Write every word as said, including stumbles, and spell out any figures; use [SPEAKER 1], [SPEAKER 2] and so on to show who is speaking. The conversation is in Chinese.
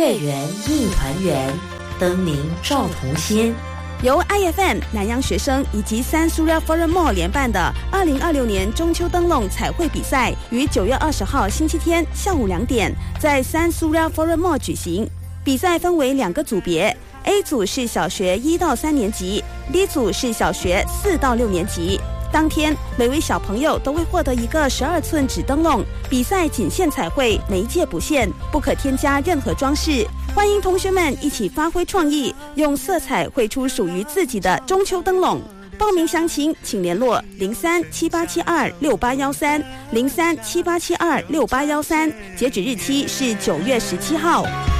[SPEAKER 1] 月圆一团圆，灯明照同仙。
[SPEAKER 2] 由 I F M 南洋学生以及三 Suria Forum Mall 联办的二零二六年中秋灯笼彩绘比赛，于九月二十号星期天下午两点在三 Suria Forum Mall 举行。比赛分为两个组别 ，A 组是小学一到三年级 ，B 组是小学四到六年级。当天，每位小朋友都会获得一个十二寸纸灯笼。比赛仅限彩绘，每一届不限，不可添加任何装饰。欢迎同学们一起发挥创意，用色彩绘出属于自己的中秋灯笼。报名详情请联络零三七八七二六八幺三零三七八七二六八幺三，截止日期是九月十七号。